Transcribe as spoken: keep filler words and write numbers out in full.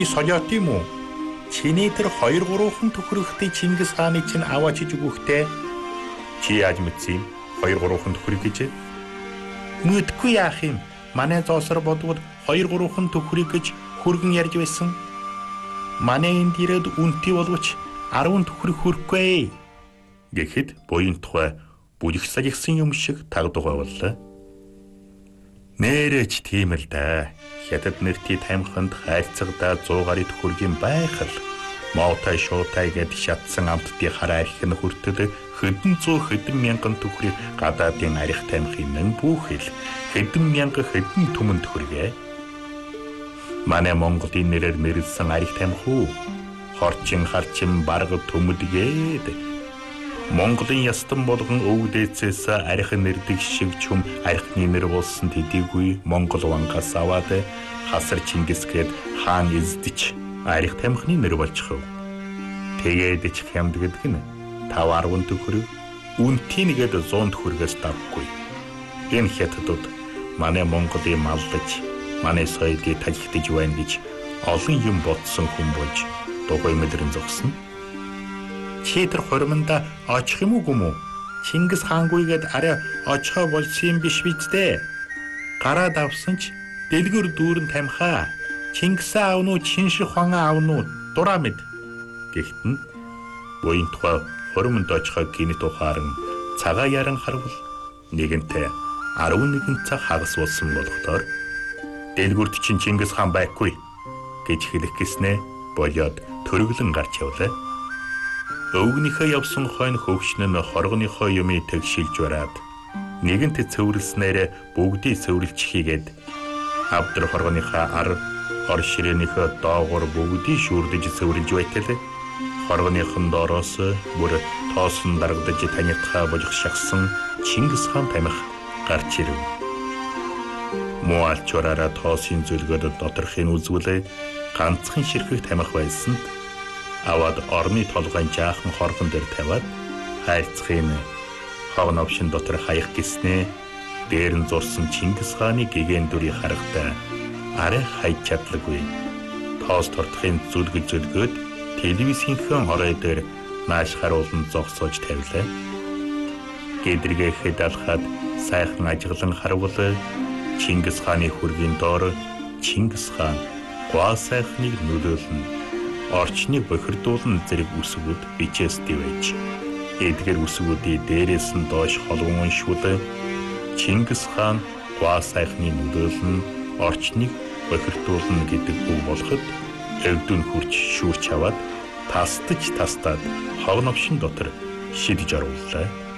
Солиот юм уу? Чиний тэр хоёр гурван төхөрөгтэй Чингис хааны чинь аваач гэж өгөхтэй. Чи яаж мэдсэн юм? Хоёр гурван төхөрөг гэж? Мэдгүй яах юм? Манай зоосор бодвол хоёр гурван төхөрөг гэж хөргөн ярьж байсан. Манай энд ирээд үнэтэй боловч арван төхөрөг хөрөхгүй. Гэхэд буян тухай бүлэх салхисан юм шиг тагдугай боллоо. Нэрэж тийм л да. Хятад нэртий тамхинд хайрцагдаа зуун гаруй төхөргийн байх л Моотай шуутай гэд шатсан амттын хараа их нь хүртэл хэдэн зуун хэдэн мянган төхрийг гадаадын арих тамхин нь бүхэл хэдэн мянган хэдэн түмэн төхөргээ. Манай Монголын нэрээр нэрлсэн арих тамхи хорчин харчин барга төмөлгээд Монголын ястан болгон өв дээцээс арих нэрдэг шиг чүм арихны нэр болсон тэдийгүй Монгол вангаас аваад хасар Чингис гээд хаан эздэж арих тамхины нэр болчихов. Тэгээд ч хямд гэдэг нь тав арван төхөрөг үнэтэй нэгэд зуун төхөргөөс давгүй. Энэ хятадууд манай Монголын маллаж манай соёлыг талхитаж байна гэж олон юм бодсон хүн болж дугуй мэдрэн зогсно. Чи тэр хуримда очих юм уу гүм үү? Чингис хаангүйгээд арай очихоо болсон юм биш бидтэй. Гараад авсан ч дэлгүр дүүрэн тамхаа. Чингис аав нь Чинших хаан аав нь дураа мэд. Гэхдээ буян тухай хуримд очихоо гинт ухааран цагаа яран харвал нэгэнтээ арван нэгэн цаг хагас болсон болохоор дэлгүрт чинь Чингис хаан байхгүй гэж хэлэх гэснээ болоод төрөглөн гарч явлаа. Өвгнийхөө явсан хойно хөвгшин нь хоргоныхоо юмыг тэгшилж бараад нэгэнт цэвэрлснээр бүгдийг цэвэрлчихийгээд авдар хоргоныхаа ар ор ширээнийхөө доогоор бүгдийг шүүрдэж цэвэрлж байтал хоргоныхон доороос бүр тоосон дарагдаж танигдхаа болох шахсан Чингис хаан тамхи гарч ирэв. Муалчураараа тоосын зүлгөөд доторхын үзвэлээ ганцхан ширхэг тамхи байсан. Аваад орны толгойн жаахан хорхон дээр тавиад хайрцахын хогновшин дотор хаях гиснээ дээр нь зурсан Чингис хааны гэгэн дүрийг харахтаа арай хайж чадлагүй. Тоос тортохын зүлгэж зүлгөөд телевизийнхээ хорой дээр нааш харуулан зогсоож тавилаа. Гэдргээ хэдалхаад сайхан ажиглан харвал Чингис хааны хүргийн доор Чингис хаан гуа сайхныг нөлөөлнө. Орчныг бохирдуулан зэрэг үсгүүд бичээстэй байж. Эдгээр үсгүүдийн дээрээс нь доош холгон шүлээ Чингис хаан гуа сайхны нөлөөлн орчныг бохирдуулна гэдэг үг болоход өвдөн хурч шүүрч аваад тастаж тастаад хогновшин дотор шидэж орууллаа.